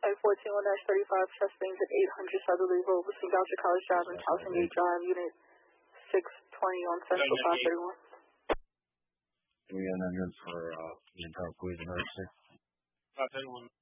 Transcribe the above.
I-14-35, sustains at 800 Southerly Road between Dr. College Drive and Towson Gate Drive, Unit 620 on Central 531. We got an ambulance for the entire police emergency. 531.